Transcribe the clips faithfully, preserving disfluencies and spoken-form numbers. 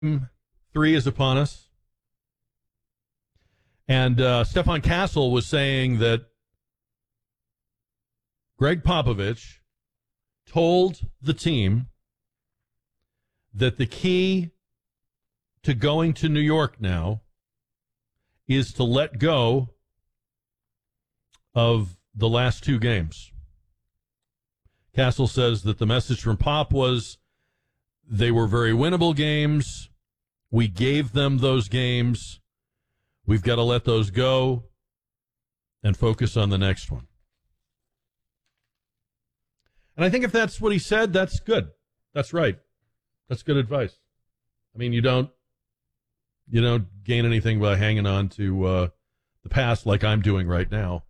three is upon us. And uh, Stefan Castle was saying that Greg Popovich told the team that the key to going to New York now is to let go of the last two games. Castle says that the message from Pop was they were very winnable games. We gave them those games. We've got to let those go and focus on the next one. And I think if that's what he said, that's good. That's right. That's good advice. I mean, you don't you don't gain anything by hanging on to uh, the past like I'm doing right now.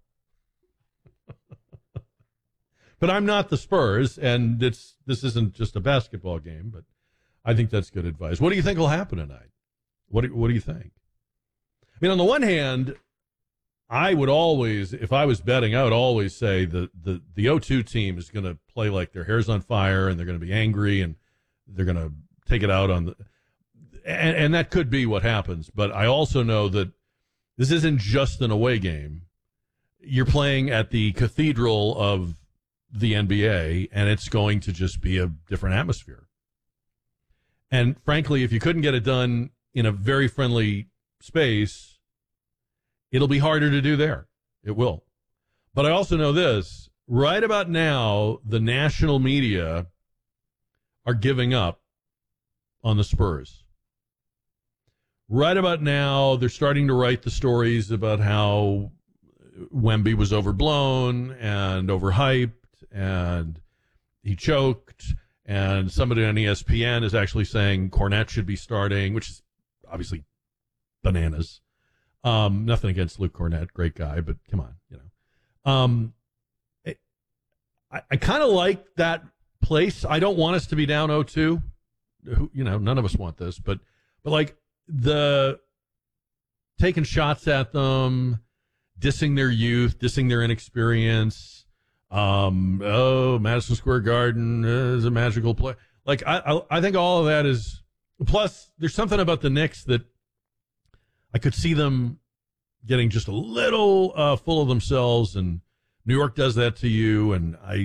But I'm not the Spurs, and it's this isn't just a basketball game, but I think that's good advice. What do you think will happen tonight? What do, what do you think? I mean, on the one hand, I would always, if I was betting, I would always say the, the, the oh two team is going to play like their hair's on fire, and they're going to be angry, and they're going to take it out on the and, and that could be what happens. But I also know that this isn't just an away game. You're playing at the cathedral of the N B A, and it's going to just be a different atmosphere. And frankly, if you couldn't get it done in a very friendly space, it'll be harder to do there. It will. But I also know this. Right about now, the national media are giving up on the Spurs. Right about now, they're starting to write the stories about how Wemby was overblown and overhyped and he choked, and somebody on E S P N is actually saying Kornet should be starting, which is obviously bananas. Um, nothing against Luke Kornet, great guy, but come on, you know. Um, it, I, I kind of like that place. I don't want us to be down oh two. You know, none of us want this, but but like the taking shots at them, dissing their youth, dissing their inexperience. Um, oh, Madison Square Garden is a magical place. Like, I, I, I think all of that is, plus there's something about the Knicks that I could see them getting just a little uh, full of themselves, and New York does that to you. And I,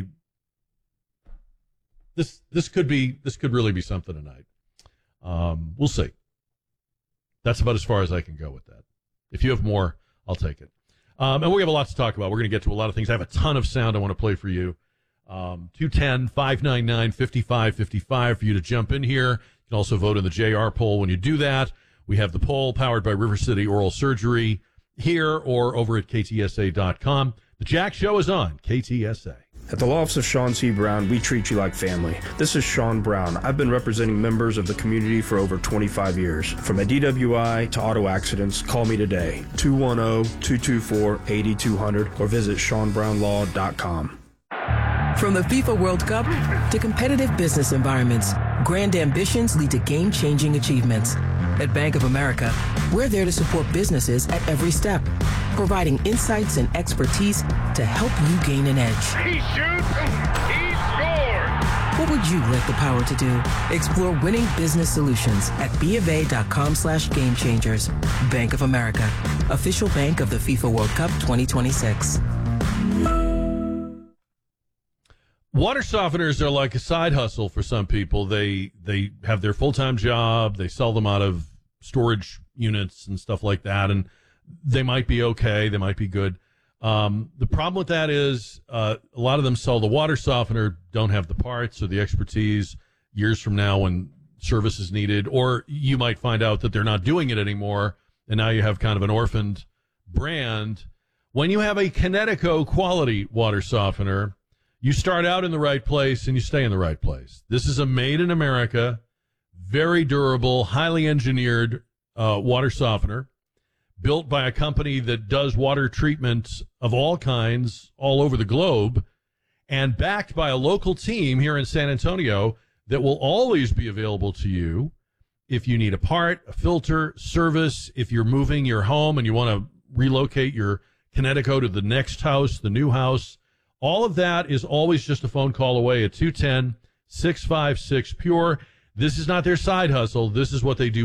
this, this could be, this could really be something tonight. Um, we'll see. That's about as far as I can go with that. If you have more, I'll take it. Um, and we have a lot to talk about. We're going to get to a lot of things. I have a ton of sound I want to play for you. Um, two one zero, five nine nine, five five five five for you to jump in here. You can also vote in the J R poll when you do that. We have the poll powered by River City Oral Surgery here or over at K T S A dot com. The Jack Show is on K T S A. At the law office of Sean C. Brown, we treat you like family. This is Sean Brown. I've been representing members of the community for over twenty-five years. From a D W I to auto accidents, call me today, two one zero, two two four, eight two zero zero, or visit sean brown law dot com. From the FIFA World Cup to competitive business environments, grand ambitions lead to game-changing achievements. At Bank of America, we're there to support businesses at every step, providing insights and expertise to help you gain an edge. He shoots, he scores! What would you like the power to do? Explore winning business solutions at BofA.com slash game changers. Bank of America, official bank of the FIFA World Cup twenty twenty-six. Water softeners are like a side hustle for some people. They they have their full-time job. They sell them out of storage units and stuff like that, and they might be okay. They might be good. Um, the problem with that is uh, a lot of them sell the water softener, don't have the parts or the expertise years from now when service is needed, or you might find out that they're not doing it anymore, and now you have kind of an orphaned brand. When you have a Kinetico quality water softener, you start out in the right place and you stay in the right place. This is a made in America, very durable, highly engineered uh, water softener built by a company that does water treatment of all kinds all over the globe and backed by a local team here in San Antonio that will always be available to you if you need a part, a filter, service, if you're moving your home and you want to relocate your Kinetico to the next house, the new house. All of that is always just a phone call away at two one zero, six five six, P U R E. This is not their side hustle. This is what they do